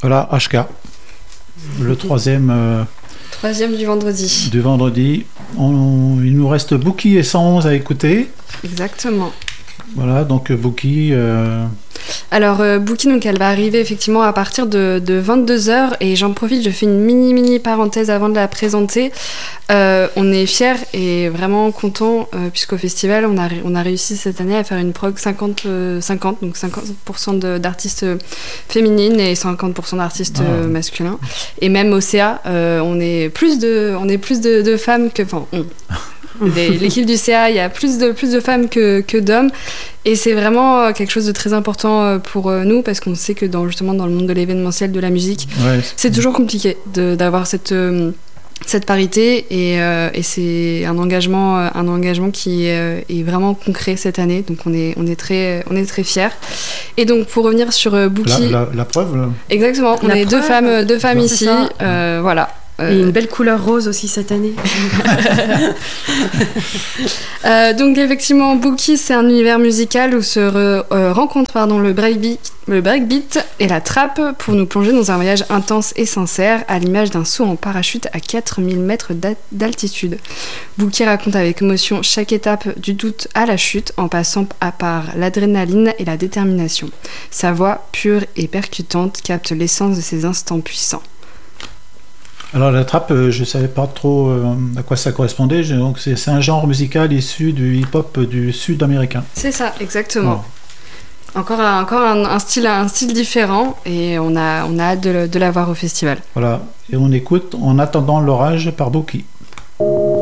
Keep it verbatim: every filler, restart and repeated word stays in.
Voilà, H K, le troisième, euh, Troisième du vendredi. du vendredi. On- il nous reste Bookie et cent onze à écouter. Exactement. Voilà, donc euh, Bookie, euh, Alors, euh, Bookie, donc, elle va arriver effectivement à partir de, de vingt-deux heures. Et j'en profite, je fais une mini, mini parenthèse avant de la présenter. Euh, on est fiers et vraiment contents, euh, puisqu'au festival, on a, ré- on a réussi cette année à faire une prog cinquante, euh, cinquante, donc cinquante pour cent de- d'artistes féminines et cinquante pour cent d'artistes Ah. euh, masculins. Et même au C A, euh, on est plus de, on est plus de, de femmes que... Enfin, on. Les- L'équipe du C A, il y a plus de, plus de femmes que, que d'hommes. Et c'est vraiment euh, quelque chose de très important euh, pour euh, nous, parce qu'on sait que dans, justement dans le monde de l'événementiel, de la musique, ouais, c'est toujours compliqué de- d'avoir cette, euh, cette parité. Et, euh, et c'est un engagement, euh, un engagement qui euh, est vraiment concret cette année. Donc on est, on est, très, on est très fiers. Et donc pour revenir sur euh, la, Bookie, la, la preuve, là. exactement, on La est deux preuve, femmes, deux femmes c'est ici. ça. euh, voilà. Euh, Et une belle couleur rose aussi cette année. Euh, donc effectivement, Bookie, c'est un univers musical où se re- euh, rencontrent pardon, le breakbeat, le breakbeat et la trap pour nous plonger dans un voyage intense et sincère, à l'image d'un saut en parachute à quatre mille mètres d'a- d'altitude. Bookie raconte avec émotion chaque étape du doute à la chute, en passant à par l'adrénaline et la détermination. Sa voix pure et percutante capte l'essence de ces instants puissants. Alors la trappe, euh, je savais pas trop euh, à quoi ça correspondait. Je- donc c'est c'est un genre musical issu du hip-hop du sud-américain. C'est ça, exactement. Voilà. Encore, un, encore un, un style, un style différent, et on a, on a hâte de, le- de la voir au festival. Voilà. Et on écoute En attendant l'orage par Bookie. Thank